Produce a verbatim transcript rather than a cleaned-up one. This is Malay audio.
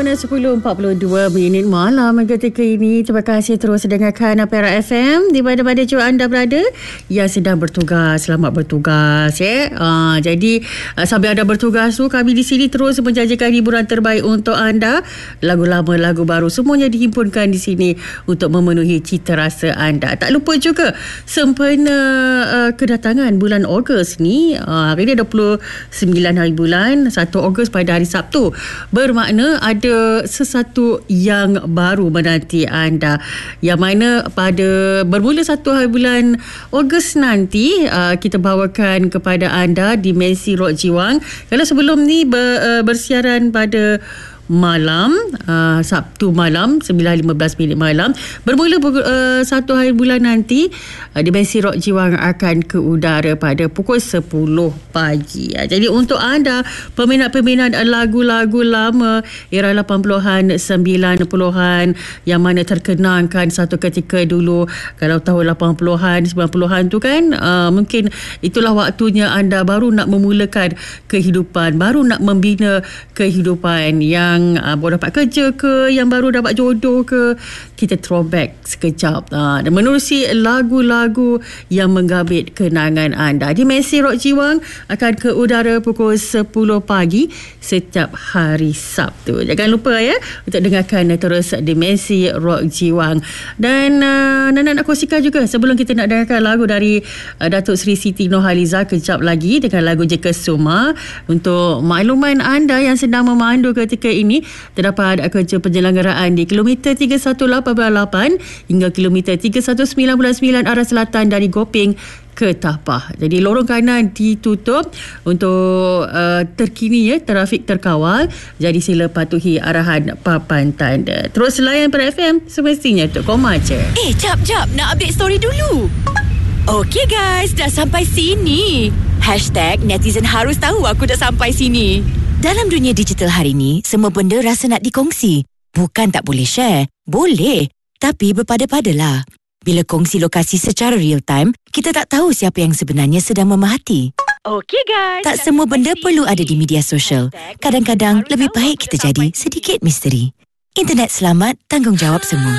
sepuluh empat puluh dua minit malam ketika ini. Terima kasih terus dengarkan Perak F M di mana-mana juga anda berada yang sedang bertugas. Selamat bertugas ya. Uh, jadi uh, sambil anda bertugas tu, kami di sini terus menjanjikan hiburan terbaik untuk anda. Lagu lama, lagu baru semuanya dihimpunkan di sini untuk memenuhi cita rasa anda. Tak lupa juga sempena uh, kedatangan bulan Ogos ni. Uh, hari ni dua puluh sembilan hari bulan satu Ogos pada hari Sabtu. Bermakna ada sesuatu yang baru menanti anda, yang mana pada bermula satu hari bulan Ogos nanti uh, kita bawakan kepada anda Dimensi Rock Jiwang. Kalau sebelum ni ber, uh, bersiaran pada malam uh, Sabtu malam sembilan lima belas minit malam, bermula uh, satu hari bulan nanti uh, Dimensi Rock Jiwang akan ke udara pada pukul sepuluh pagi. uh, jadi untuk anda peminat-peminat lagu-lagu lama era lapan puluhan sembilan puluhan yang mana terkenangkan satu ketika dulu, kalau tahun lapan puluhan sembilan puluhan tu kan, uh, mungkin itulah waktunya anda baru nak memulakan kehidupan, baru nak membina kehidupan, yang yang uh, baru dapat kerja ke, yang baru dapat jodoh ke, kita throwback sekejap uh, dan menerusi lagu-lagu yang menggabit kenangan anda. Dimensi Rock Jiwang akan ke udara pukul sepuluh pagi setiap hari Sabtu. Jangan lupa ya untuk dengarkan terus Dimensi Rock Jiwang. Dan uh, Nana nak kongsikan juga sebelum kita nak dengarkan lagu dari uh, Datuk Seri Siti Nurhaliza kejap lagi dengan lagu Jeka Suma. Untuk makluman anda yang sedang memandu ketika ini, ini terdapat kerja penyelenggaraan di kilometer tiga satu lapan lapan hingga kilometer tiga satu sembilan sembilan arah selatan dari Gopeng ke Tapah. Jadi lorong kanan ditutup untuk uh, terkini ya, trafik terkawal. Jadi sila patuhi arahan papan tanda. Terus layan Perak F M semestinya untuk koma je. Eh, jap jap, nak update story dulu. Okey guys, dah sampai sini. Hashtag netizen harus tahu aku dah sampai sini. Dalam dunia digital hari ni, semua benda rasa nak dikongsi. Bukan tak boleh share. Boleh. Tapi berpada-padalah. Bila kongsi lokasi secara real time, kita tak tahu siapa yang sebenarnya sedang memerhati. Okey guys. Tak semua benda perlu ada di media sosial. Kadang-kadang lebih baik kita jadi sedikit misteri. Internet selamat, tanggungjawab semua.